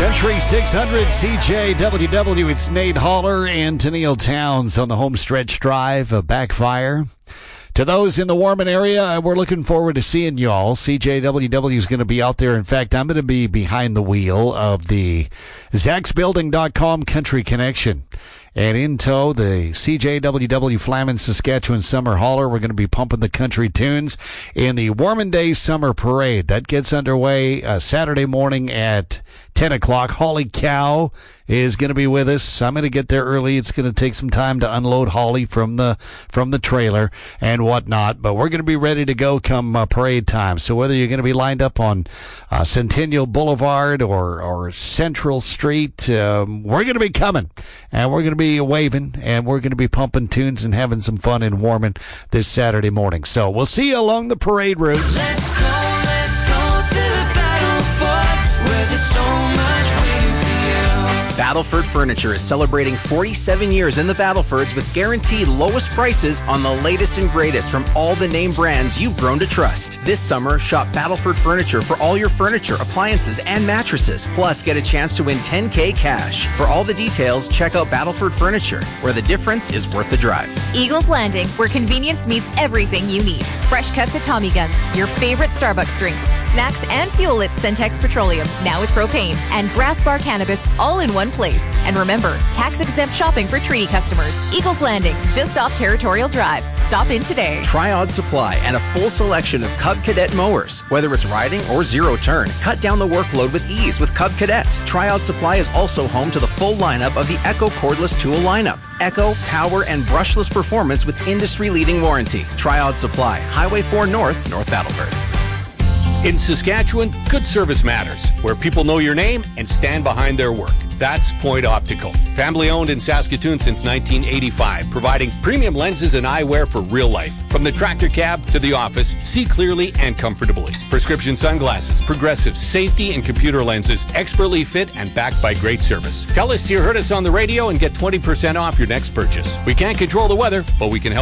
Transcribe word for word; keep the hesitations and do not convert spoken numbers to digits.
Country six hundred C J W W. It's Nate Haller and Tennille Towns on the home stretch drive of Backfire. To those in the Warman area, we're looking forward to seeing y'all. C J W W is going to be out there. In fact, I'm going to be behind the wheel of the Zax Building dot com Country Connection. And in tow, the C J W W Flamin Saskatchewan Summer Hauler. We're going to be pumping the country tunes in the Warman Day Summer Parade. That gets underway uh, Saturday morning at ten o'clock. Holly Cow is going to be with us. I'm going to get there early. It's going to take some time to unload Holly from the from the trailer and whatnot. But we're going to be ready to go come uh, parade time. So whether you're going to be lined up on uh, Centennial Boulevard or, or Central Street, um, we're going to be coming. And we're going to be waving, and we're going to be pumping tunes and having some fun in Warman this Saturday morning. So we'll see you along the parade route. Let's go, let's go to the battle forts where there's so much waiting for you. Battleford Furniture is celebrating forty-seven years in the Battlefords with guaranteed lowest prices on the latest and greatest from all the name brands you've grown to trust. This summer, shop Battleford Furniture for all your furniture, appliances, and mattresses. Plus, get a chance to win ten K cash. For all the details, check out Battleford Furniture, where the difference is worth the drive. Eagles Landing, where convenience meets everything you need. Fresh cuts at Tommy Guns, your favorite Starbucks drinks, snacks, and fuel at Centex Petroleum, now with propane, and Grass Bar Cannabis, all in one place. And remember, tax-exempt shopping for treaty customers. Eagles Landing, just off Territorial Drive. Stop in today. Triod Supply and a full selection of Cub Cadet mowers. Whether it's riding or zero turn, cut down the workload with ease with Cub Cadet. Triod Supply is also home to the full lineup of the Echo cordless tool lineup. Echo, power, and brushless performance with industry-leading warranty. Triod Supply, Highway four North, North Battleford. In Saskatchewan, good service matters, where people know your name and stand behind their work. That's Point Optical. Family owned in Saskatoon since nineteen eighty-five, providing premium lenses and eyewear for real life. From the tractor cab to the office, see clearly and comfortably. Prescription sunglasses, progressive safety and computer lenses, expertly fit and backed by great service. Tell us you heard us on the radio and get twenty percent off your next purchase. We can't control the weather, but we can help